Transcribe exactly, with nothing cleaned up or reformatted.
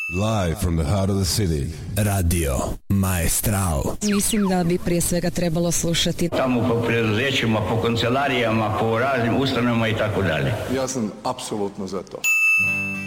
Live from the heart of the city. Radio Maestral. Mislim da bi prije svega trebalo slušati tamo po preduzećima, po kancelarijama, po raznim ustanovama i tako dalje. Ja sam apsolutno za to.